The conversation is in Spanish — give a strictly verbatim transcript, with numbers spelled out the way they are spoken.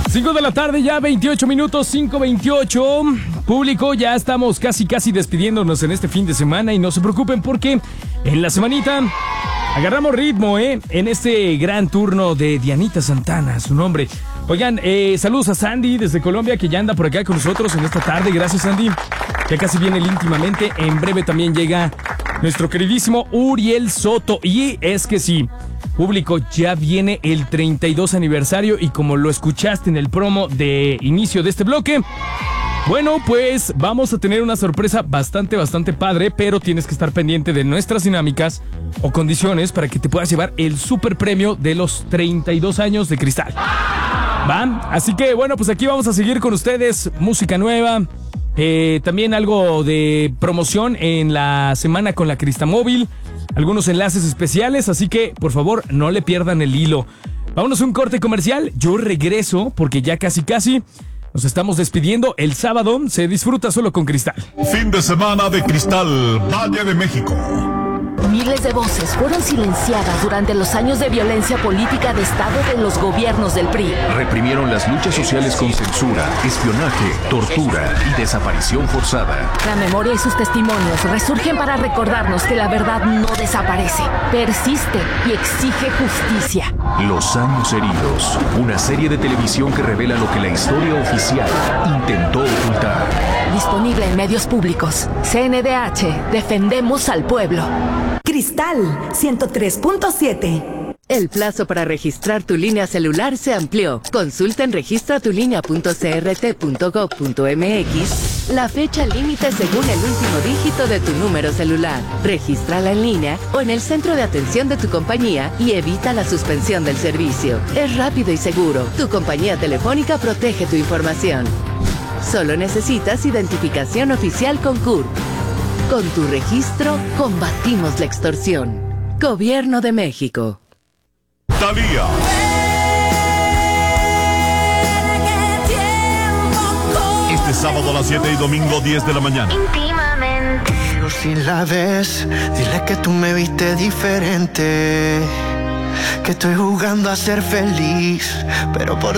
cinco de la tarde, ya veintiocho minutos, cinco veintiocho. Público, ya estamos casi casi despidiéndonos en este fin de semana y no se preocupen porque en la semanita agarramos ritmo, ¿eh? En este gran turno de Dianita Santana, su nombre. Oigan, eh, saludos a Sandy desde Colombia que ya anda por acá con nosotros en esta tarde. Gracias, Sandy. Ya casi viene el íntimamente. En breve también llega nuestro queridísimo Uriel Soto. Y es que sí, público, ya viene el treinta y dos aniversario y como lo escuchaste en el promo de inicio de este bloque, bueno, pues vamos a tener una sorpresa bastante, bastante padre, pero tienes que estar pendiente de nuestras dinámicas o condiciones para que te puedas llevar el super premio de los treinta y dos años de Cristal. ¿Va? Así que bueno, pues aquí vamos a seguir con ustedes, música nueva, eh, también algo de promoción en la semana con la Cristamóvil, algunos enlaces especiales, así que por favor no le pierdan el hilo. Vámonos a un corte comercial, yo regreso porque ya casi casi nos estamos despidiendo. El sábado se disfruta solo con Cristal. Fin de semana de Cristal, Valle de México. Miles de voces fueron silenciadas durante los años de violencia política de Estado de los gobiernos del P R I. Reprimieron las luchas sociales con censura, espionaje, tortura y desaparición forzada. La memoria y sus testimonios resurgen para recordarnos que la verdad no desaparece, persiste y exige justicia. Los años heridos, una serie de televisión que revela lo que la historia oficial intentó ocultar. Disponible en medios públicos. C N D H, defendemos al pueblo. Cristal ciento tres punto siete. El plazo para registrar tu línea celular se amplió. Consulta en registra tu línea punto c r t punto gov punto m x la fecha límite según el último dígito de tu número celular. Regístrala en línea o en el centro de atención de tu compañía y evita la suspensión del servicio. Es rápido y seguro. Tu compañía telefónica protege tu información. Solo necesitas identificación oficial con C U R P. Con tu registro, combatimos la extorsión. Gobierno de México. Thalía. Este sábado a las siete y domingo diez de la mañana. Íntimamente. Si la ves, dile que tú me viste diferente. Que estoy jugando a ser feliz, pero por